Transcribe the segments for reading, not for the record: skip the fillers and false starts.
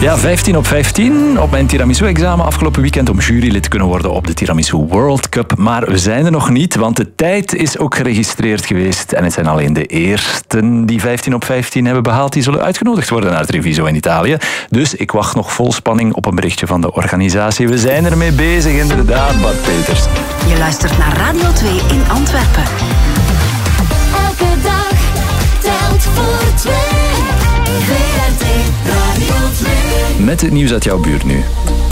Ja, 15 op 15 op mijn tiramisu-examen afgelopen weekend om jurylid te kunnen worden op de Tiramisu World Cup. Maar we zijn er nog niet, want de tijd is ook geregistreerd geweest. En het zijn alleen de eersten die 15 op 15 hebben behaald. Die zullen uitgenodigd worden naar Treviso in Italië. Dus ik wacht nog vol spanning op een berichtje van de organisatie. We zijn ermee bezig, inderdaad, Bart Peters. Je luistert naar Radio 2 in Antwerpen. Elke dag telt voor twee. VRT Radio 2. Met het nieuws uit jouw buurt nu.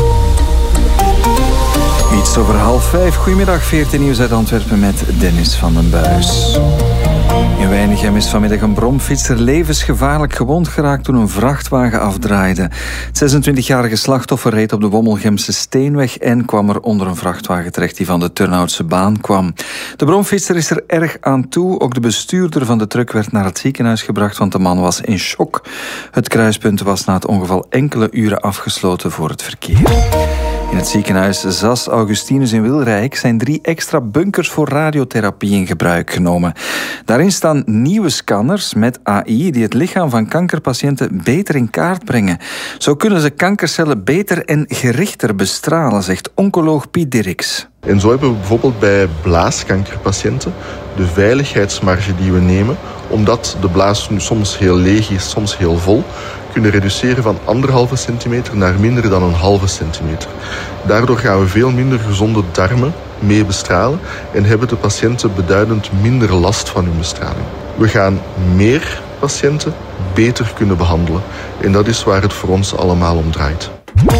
Iets over 4:30. Goedemiddag, VRT Nieuws uit Antwerpen met Dennis van den Buis. In Weinigem is vanmiddag een bromfietser levensgevaarlijk gewond geraakt toen een vrachtwagen afdraaide. Het 26-jarige slachtoffer reed op de Wommelgemse Steenweg en kwam er onder een vrachtwagen terecht die van de Turnhoutse baan kwam. De bromfietser is er erg aan toe. Ook de bestuurder van de truck werd naar het ziekenhuis gebracht, want de man was in shock. Het kruispunt was na het ongeval enkele uren afgesloten voor het verkeer. In het ziekenhuis Zas Augustinus in Wilrijk zijn 3 extra bunkers voor radiotherapie in gebruik genomen. Daarin staan nieuwe scanners met AI die het lichaam van kankerpatiënten beter in kaart brengen. Zo kunnen ze kankercellen beter en gerichter bestralen, zegt oncoloog Piet Dirks. En zo hebben we bijvoorbeeld bij blaaskankerpatiënten de veiligheidsmarge die we nemen, omdat de blaas nu soms heel leeg is, soms heel vol, kunnen reduceren van 1,5 centimeter naar minder dan 1,5 centimeter. Daardoor gaan we veel minder gezonde darmen mee bestralen en hebben de patiënten beduidend minder last van hun bestraling. We gaan meer patiënten beter kunnen behandelen en dat is waar het voor ons allemaal om draait.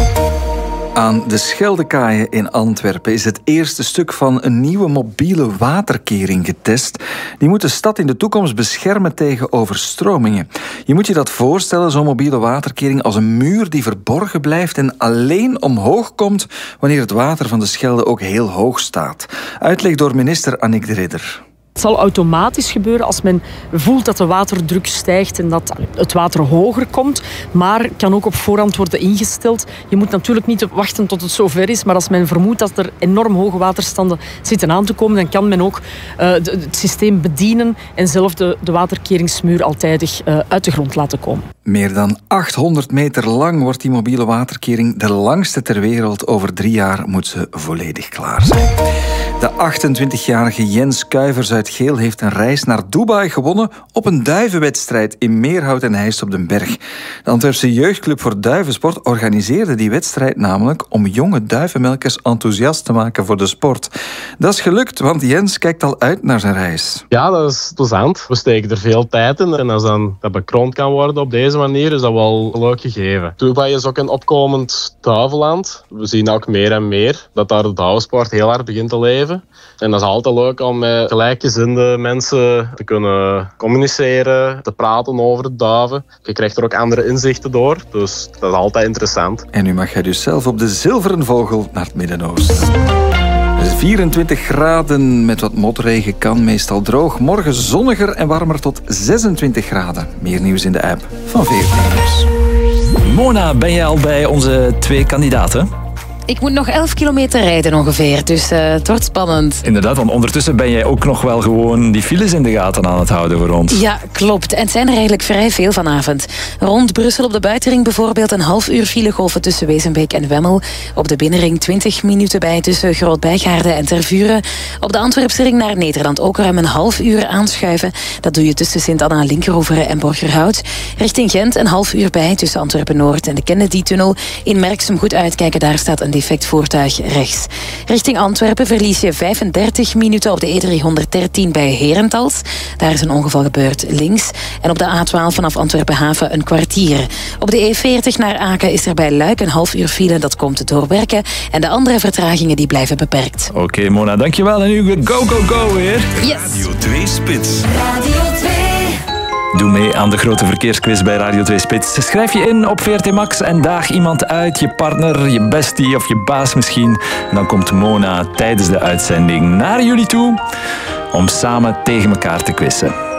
Aan de Scheldekaaien in Antwerpen is het eerste stuk van een nieuwe mobiele waterkering getest. Die moet de stad in de toekomst beschermen tegen overstromingen. Je moet je dat voorstellen, zo'n mobiele waterkering, als een muur die verborgen blijft en alleen omhoog komt wanneer het water van de Schelde ook heel hoog staat. Uitleg door minister Annick de Ridder. Het zal automatisch gebeuren als men voelt dat de waterdruk stijgt en dat het water hoger komt. Maar kan ook op voorhand worden ingesteld. Je moet natuurlijk niet wachten tot het zover is. Maar als men vermoedt dat er enorm hoge waterstanden zitten aan te komen, dan kan men ook het systeem bedienen en zelf de waterkeringsmuur altijdig uit de grond laten komen. Meer dan 800 meter lang wordt die mobiele waterkering, de langste ter wereld. Over 3 jaar moet ze volledig klaar zijn. De 28-jarige Jens Kuivers uit Geel heeft een reis naar Dubai gewonnen op een duivenwedstrijd in Meerhout en Heist op den Berg. De Antwerpse Jeugdclub voor Duivensport organiseerde die wedstrijd namelijk om jonge duivenmelkers enthousiast te maken voor de sport. Dat is gelukt, want Jens kijkt al uit naar zijn reis. Ja, dat is plezant. We steken er veel tijd in en als dan dat bekroond kan worden op deze manier, is dat wel een leuk gegeven. Dubai is ook een opkomend duivenland. We zien ook meer en meer dat daar de duivensport heel hard begint te leven. En dat is altijd leuk om met gelijkgezinde mensen te kunnen communiceren, te praten over de duiven. Je krijgt er ook andere inzichten door, dus dat is altijd interessant. En nu mag jij dus zelf op de zilveren vogel naar het Midden-Oosten. 24 graden met wat motregen, kan meestal droog. Morgen zonniger en warmer tot 26 graden. Meer nieuws in de app van VRT Nieuws. Mona, ben jij al bij onze 2 kandidaten? Ik moet nog 11 kilometer rijden ongeveer, dus het wordt spannend. Inderdaad, want ondertussen ben jij ook nog wel gewoon die files in de gaten aan het houden voor ons. Ja, klopt. En het zijn er eigenlijk vrij veel vanavond. Rond Brussel op de buitenring bijvoorbeeld een half uur filegolven tussen Wezenbeek en Wemmel. Op de binnenring 20 minuten bij tussen Groot-Bijgaarden en Tervuren. Op de Antwerpse ring naar Nederland ook ruim een half uur aanschuiven. Dat doe je tussen Sint-Anna, Linkeroeveren en Borgerhout. Richting Gent een half uur bij tussen Antwerpen-Noord en de Kennedy-tunnel. In Merksem goed uitkijken, daar staat een defect voertuig rechts. Richting Antwerpen verlies je 35 minuten op de E313 bij Herentals. Daar is een ongeval gebeurd links. En op de A12 vanaf Antwerpen-Haven een kwartier. Op de E40 naar Aken is er bij Luik een half uur file. Dat komt door werken. En de andere vertragingen die blijven beperkt. Oké, Mona, dankjewel. En nu go, go, go weer. Yes. Radio 2 Spits. Radio 2. Doe mee aan de grote verkeersquiz bij Radio 2 Spits. Schrijf je in op VRT Max en daag iemand uit. Je partner, je bestie of je baas misschien. En dan komt Mona tijdens de uitzending naar jullie toe om samen tegen elkaar te quizzen.